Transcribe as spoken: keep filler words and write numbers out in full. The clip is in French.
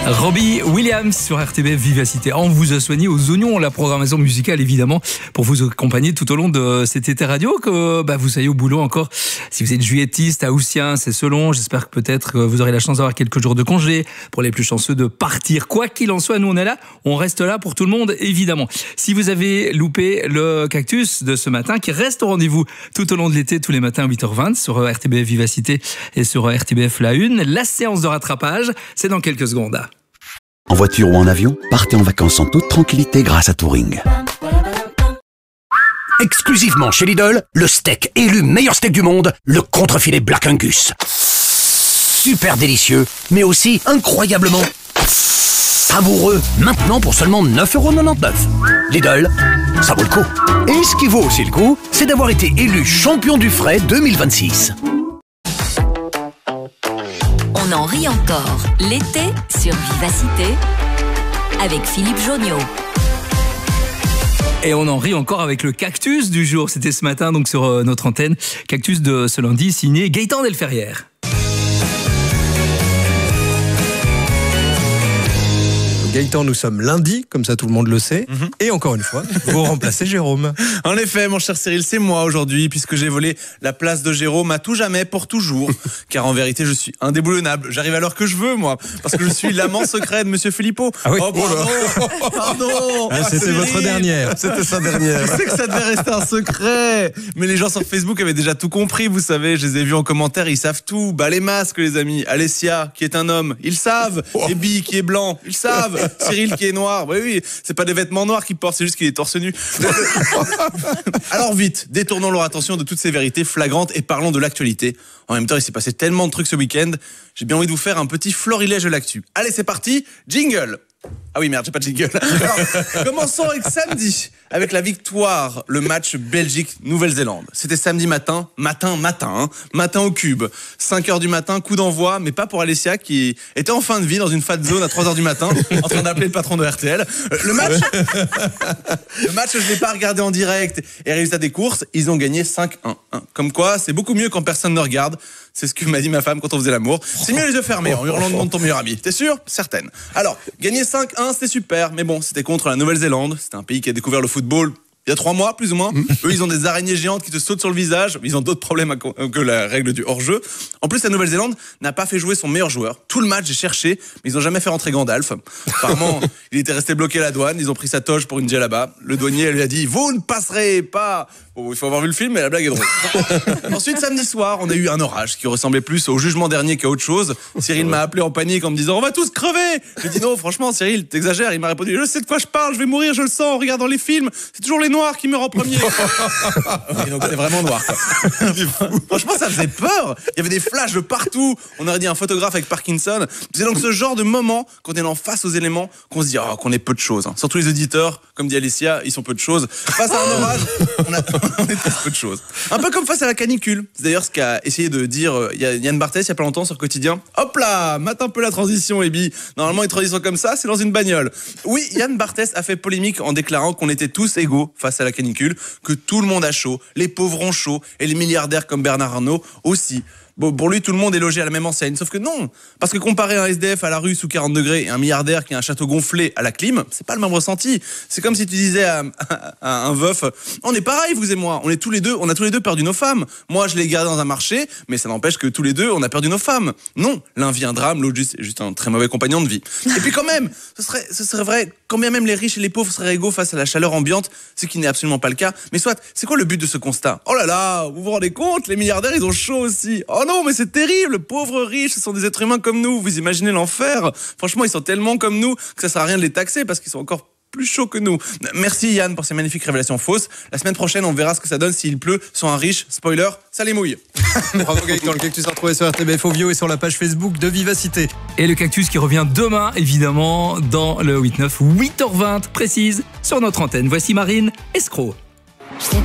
Robbie Williams sur R T B F Vivacité. On vous a soigné aux oignons, la programmation musicale évidemment, pour vous accompagner tout au long de cet été radio, que bah, vous soyez au boulot encore. Si vous êtes juillettiste, haussien, c'est selon. J'espère que peut-être que vous aurez la chance d'avoir quelques jours de congé, pour les plus chanceux de partir. Quoi qu'il en soit, nous on est là, on reste là pour tout le monde évidemment. Si vous avez loupé le cactus de ce matin, qui reste au rendez-vous tout au long de l'été, tous les matins à huit heures vingt sur R T B F Vivacité et sur R T B F La Une, la séance de rattrapage, c'est dans quelques secondes. En voiture ou en avion, partez en vacances en toute tranquillité grâce à Touring. Exclusivement chez Lidl, le steak élu meilleur steak du monde, le contrefilet Black Angus. Super délicieux, mais aussi incroyablement savoureux. Maintenant pour seulement neuf euros quatre-vingt-dix-neuf. Lidl, ça vaut le coup. Et ce qui vaut aussi le coup, c'est d'avoir été élu champion du frais deux mille vingt-six. On en rit encore l'été sur Vivacité avec Philippe Joniaux. Et on en rit encore avec le cactus du jour. C'était ce matin donc sur euh, notre antenne. Cactus de ce lundi signé Gaëtan Delferrière. Gaëtan, nous sommes lundi, comme ça tout le monde le sait. Mm-hmm. Et encore une fois, vous remplacez Jérôme. En effet, mon cher Cyril, c'est moi aujourd'hui, puisque j'ai volé la place de Jérôme à tout jamais, pour toujours. Car en vérité, je suis indéboulonnable. J'arrive à l'heure que je veux, moi. Parce que je suis l'amant secret de Monsieur Philippot. Ah oui. Oh, pardon, pardon. Ah, c'était Cyril. votre dernière. C'était sa dernière. Je sais que ça devait rester un secret. Mais les gens sur Facebook avaient déjà tout compris, vous savez. Je les ai vus en commentaire, ils savent tout. Bah, les masques, les amis. Alessia, qui est un homme, ils savent. Oh. Ebi, qui est blanc, ils savent. Cyril qui est noir, oui oui, c'est pas des vêtements noirs qu'il porte, c'est juste qu'il est torse nu. Alors vite, détournons leur attention de toutes ces vérités flagrantes et parlons de l'actualité. En même temps, il s'est passé tellement de trucs ce week-end, j'ai bien envie de vous faire un petit florilège de l'actu. Allez, c'est parti, jingle. Ah oui, merde, j'ai pas de jingle. Alors, commençons avec samedi, avec la victoire, le match Belgique-Nouvelle-Zélande. C'était samedi matin, matin, matin, hein, matin au cube. cinq heures du matin, coup d'envoi, mais pas pour Alessia qui était en fin de vie dans une fat zone à trois heures du matin, en train d'appeler le patron de R T L. Le match, le match, je l'ai pas regardé en direct. Et résultat des courses, ils ont gagné cinq un. Comme quoi, c'est beaucoup mieux quand personne ne regarde. C'est ce que m'a dit ma femme quand on faisait l'amour. C'est mieux les yeux fermés, en hurlant le nom de ton meilleur ami. T'es sûr? Certaine. Alors, gagner cinq un, c'était super, mais bon, c'était contre la Nouvelle-Zélande. C'était un pays qui a découvert le football il y a trois mois, plus ou moins. Mmh. Eux, ils ont des araignées géantes qui te sautent sur le visage. Ils ont d'autres problèmes que la règle du hors-jeu. En plus, la Nouvelle-Zélande n'a pas fait jouer son meilleur joueur. Tout le match, j'ai cherché, mais ils n'ont jamais fait rentrer Gandalf. Apparemment, il était resté bloqué à la douane. Ils ont pris sa toge pour une djellaba. Le douanier lui a dit « Vous ne passerez pas !» Bon, il faut avoir vu le film, mais la blague est drôle. Ensuite, samedi soir, on a eu un orage qui ressemblait plus au jugement dernier qu'à autre chose. Cyril m'a appelé en panique en me disant « On va tous crever !» J'ai dit « Non, franchement, Cyril, t'exagères. » Il m'a répondu « Je sais de quoi je parle, je vais mourir, je le sens en regardant les films. C'est toujours les noirs qui meurent en premier. » Et donc, c'est vraiment noir, quoi. Franchement, ça faisait peur. Il y avait des flashs de partout. On aurait dit un photographe avec Parkinson. C'est donc ce genre de moment, quand on est en face aux éléments, qu'on se dit oh, qu'on est peu de choses. Hein. Surtout les auditeurs, comme dit Alessia, ils sont peu de choses. Face à un orage, on a... on est tous peu de choses. Un peu comme face à la canicule. C'est d'ailleurs ce qu'a essayé de dire euh, Yann Barthès il y a pas longtemps sur Quotidien. Hop là, mate un peu la transition, Ebi. Normalement, une transition comme ça, c'est dans une bagnole. Oui, Yann Barthès a fait polémique en déclarant qu'on était tous égaux face à la canicule, que tout le monde a chaud, les pauvres ont chaud, et les milliardaires comme Bernard Arnault aussi. Bon, pour lui, tout le monde est logé à la même enseigne. Sauf que non. Parce que comparer un S D F à la rue sous quarante degrés et un milliardaire qui a un château gonflé à la clim, c'est pas le même ressenti. C'est comme si tu disais à, à, à un veuf, on est pareil, vous et moi. On est tous les deux, on a tous les deux perdu nos femmes. Moi, je l'ai gardé dans un marché, mais ça n'empêche que tous les deux, on a perdu nos femmes. Non. L'un vit un drame, l'autre juste, juste un très mauvais compagnon de vie. Et puis quand même, ce serait, ce serait vrai, quand bien même les riches et les pauvres seraient égaux face à la chaleur ambiante, ce qui n'est absolument pas le cas. Mais soit, c'est quoi le but de ce constat? Oh là là, vous vous rendez compte? Les milliardaires, ils ont chaud aussi. Oh non, mais c'est terrible. Le pauvre riche, ce sont des êtres humains comme nous. Vous imaginez l'enfer? Franchement, ils sont tellement comme nous que ça sert à rien de les taxer parce qu'ils sont encore plus chauds que nous. Merci Yann pour ces magnifiques révélations fausses. La semaine prochaine, on verra ce que ça donne s'il pleut sur un riche. Spoiler, ça les mouille. Bravo Gaëtan, le cactus à retrouver sur R T B F Ovio et sur la page Facebook de Vivacité. Et le cactus qui revient demain, évidemment, dans le huit neuf, huit heures vingt, précise, sur notre antenne. Voici Marine Escroc.